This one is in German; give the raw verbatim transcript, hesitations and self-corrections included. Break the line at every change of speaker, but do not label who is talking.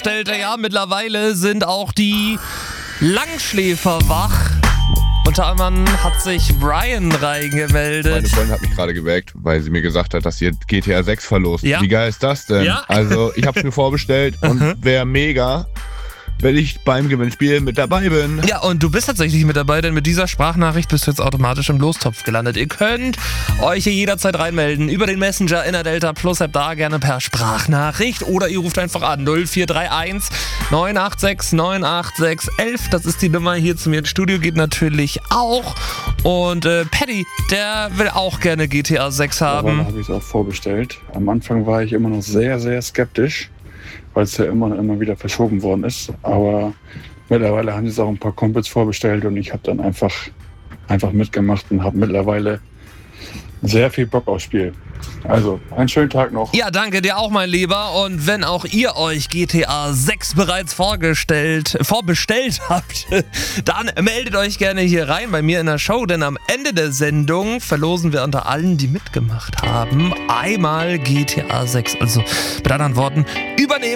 vorbestellte. Ja, mittlerweile sind auch die Langschläfer wach. Unter anderem hat sich Brian reingemeldet.
Meine Freundin hat mich gerade geweckt, weil sie mir gesagt hat, dass ihr G T A sechs verlost.
Ja.
Wie geil ist das denn?
Ja.
Also ich habe es mir vorbestellt und wäre mega, wenn ich beim Gewinnspiel mit dabei bin.
Ja, und du bist tatsächlich mit dabei, denn mit dieser Sprachnachricht bist du jetzt automatisch im Lostopf gelandet. Ihr könnt euch hier jederzeit reinmelden über den Messenger in der Delta Plus App, da gerne per Sprachnachricht oder ihr ruft einfach an null vier drei eins neun acht sechs neun acht sechs eins. Das ist die Nummer hier zu mir ins Studio, geht natürlich auch. Und äh, Paddy, der will auch gerne G T A sechs haben.
Mittlerweile habe ich es auch vorbestellt. Am Anfang war ich immer noch sehr, sehr skeptisch, weil es ja immer immer wieder verschoben worden ist. Aber mittlerweile haben sich auch ein paar Kumpels vorbestellt und ich habe dann einfach, einfach mitgemacht und habe mittlerweile sehr viel Bock aufs Spiel. Also, einen schönen Tag noch.
Ja, danke dir auch, mein Lieber. Und wenn auch ihr euch G T A sechs bereits vorgestellt, vorbestellt habt, dann meldet euch gerne hier rein bei mir in der Show, denn am Ende der Sendung verlosen wir unter allen, die mitgemacht haben, einmal G T A sechs. Also mit anderen Worten, übernehmen